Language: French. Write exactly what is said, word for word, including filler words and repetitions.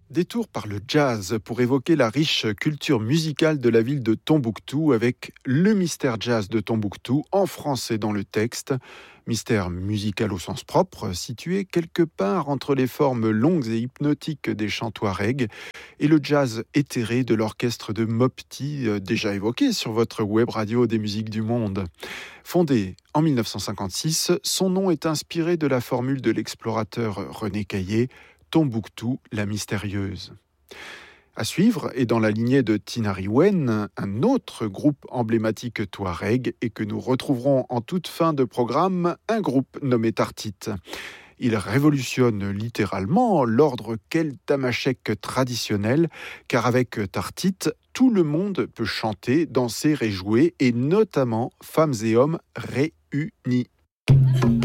Détour par le jazz pour évoquer la riche culture musicale de la ville de Tombouctou avec le mystère jazz de Tombouctou en français dans le texte. Mystère musical au sens propre, situé quelque part entre les formes longues et hypnotiques des chants touaregs et le jazz éthéré de l'orchestre de Mopti, déjà évoqué sur votre web radio des musiques du monde. Fondé en mille neuf cent cinquante-six, son nom est inspiré de la formule de l'explorateur René Caillé, Tombouctou, la mystérieuse. À suivre, et dans la lignée de Tinariwen, un autre groupe emblématique touareg et que nous retrouverons en toute fin de programme, un groupe nommé Tartite. Il révolutionne littéralement l'ordre keltamachèque traditionnel, car avec Tartite, tout le monde peut chanter, danser et jouer, et notamment femmes et hommes réunis.